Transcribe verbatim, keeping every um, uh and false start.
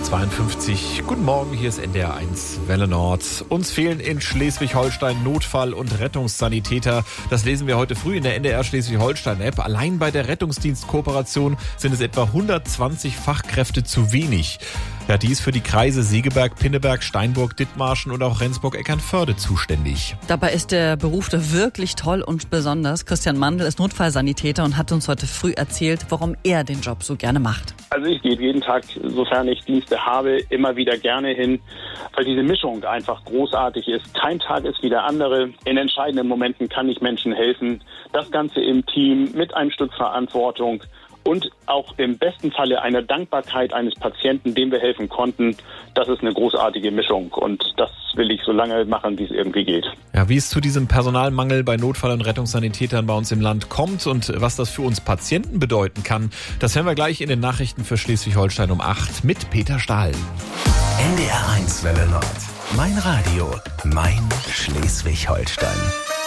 Uhr zweiundfünfzig. Guten Morgen, hier ist N D R eins Welle Nord. Uns fehlen in Schleswig-Holstein Notfall- und Rettungssanitäter. Das lesen wir heute früh in der N D R Schleswig-Holstein-App. Allein bei der Rettungsdienstkooperation sind es etwa hundertzwanzig Fachkräfte zu wenig. Ja, die ist für die Kreise Segeberg, Pinneberg, Steinburg, Dithmarschen und auch Rendsburg-Eckernförde zuständig. Dabei ist der Beruf da wirklich toll und besonders. Christian Mandl ist Notfallsanitäter und hat uns heute früh erzählt, warum er den Job so gerne macht. Also ich gehe jeden Tag, sofern ich Dienste habe, immer wieder gerne hin, weil diese Mischung einfach großartig ist. Kein Tag ist wie der andere. In entscheidenden Momenten kann ich Menschen helfen. Das Ganze im Team mit einem Stück Verantwortung und auch im besten Falle einer Dankbarkeit eines Patienten, dem wir helfen konnten. Das ist eine großartige Mischung und das will ich so lange machen, wie es irgendwie geht. Ja, wie es zu diesem Personalmangel bei Notfall- und Rettungssanitätern bei uns im Land kommt und was das für uns Patienten bedeuten kann, das hören wir gleich in den Nachrichten für Schleswig-Holstein um acht mit Peter Stahl. N D R eins Welle Nord. Mein Radio, mein Schleswig-Holstein.